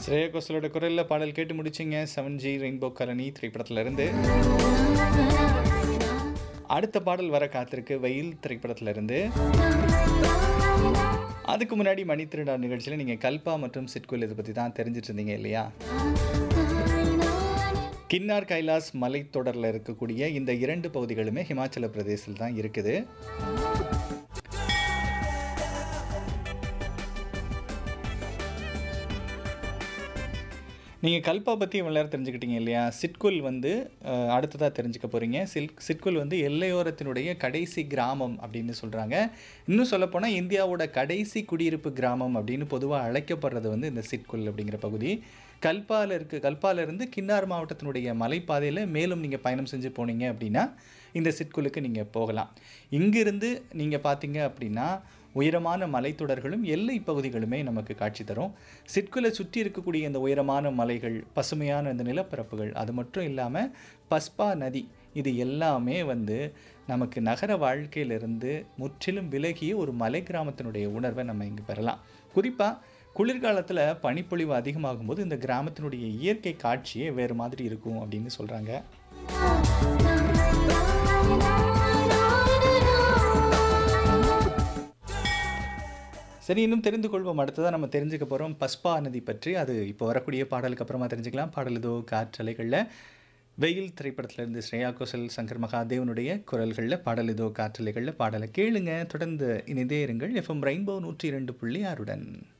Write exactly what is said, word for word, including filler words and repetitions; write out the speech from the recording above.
ஸ்ரேயா கோஷலோட குரல்ல பாடல் கேட்டு முடிச்சிங்க. செவன் ஜி ரெயின்போ காலனி திரைப்படத்துல இருந்து. அடுத்த பாடல் வர காத்திருக்கு வெயில் திரைப்படத்துல இருந்து. அதுக்கு முன்னாடி மணித்திருநாள் நிகழ்ச்சியில நீங்க கல்பா மற்றும் சிட்குல் இத பத்தி தான் தெரிஞ்சிட்டு இருந்தீங்க இல்லையா? கின்னார் கைலாஸ் மலைத்தொடர்ல இருக்கக்கூடிய இந்த இரண்டு பகுதிகளுமே ஹிமாச்சல பிரதேசத்தில் தான் இருக்குது. நீங்க கல்பா பத்தி இவ்வளவு நேரம் தெரிஞ்சுக்கிட்டீங்க இல்லையா? சிட்குல் வந்து அ அடுத்ததா தெரிஞ்சுக்க போறீங்க. சில்க் சிட்குல் வந்து எல்லையோரத்தினுடைய கடைசி கிராமம் அப்படின்னு சொல்றாங்க. இன்னும் சொல்லப்போனா இந்தியாவோட கடைசி குடியிருப்பு கிராமம் அப்படின்னு பொதுவா அழைக்கப்படுறது வந்து இந்த சிட்குல் அப்படிங்கிற பகுதி. கல்பால இருக்கு கல்பால இருந்து கின்னார் மாவட்டத்தினுடைய மலைப்பாதையில மேலும் நீங்க பயணம் செஞ்சு போனீங்க அப்படின்னா, இந்த சிட்குலுக்கு நீங்க போகலாம். இங்கிருந்து நீங்க பார்த்தீங்க அப்படின்னா, உயரமான மலைத்தொடர்களும், எல்லை பகுதிகளுமே நமக்கு காட்சி தரும். சிட்குலை சுற்றி இருக்கக்கூடிய இந்த உயரமான மலைகள், பசுமையான இந்த நிலப்பரப்புகள், அது மட்டும் இல்லாம பஸ்பா நதி இது எல்லாமே வந்து நமக்கு நகர வாழ்க்கையிலிருந்து முற்றிலும் விலகிய ஒரு மலை கிராமத்தினுடைய உணர்வை நம்ம இங்கு பெறலாம். குறிப்பா குளிர்காலத்துல பனிப்பொழிவு அதிகமாகும்போது இந்த கிராமத்தினுடைய இயற்கை காட்சியே வேறு மாதிரி இருக்கும் அப்படின்னு சொல்றாங்க. சரி, இன்னும் தெரிந்து கொள்வோம். அடுத்ததா நம்ம தெரிஞ்சுக்க போறோம் பஸ்பா நதி பற்றி. அது இப்போ வரக்கூடிய பாடலுக்கு அப்புறமா தெரிஞ்சுக்கலாம். பாடல் இதோ காற்றலைகள்ல வெயில் திரைப்படத்திலிருந்து ஸ்ரேயா கோஷல், சங்கர் மகாதேவனுடைய குரல்கள்ல பாடல் இதோ காற்றலைகள்ல பாடலை கேளுங்க. தொடர்ந்து இணைந்தே இருங்கள். எஃப்எம் ரெயின்போ நூற்றி இரண்டு புள்ளி ஆறுடன்.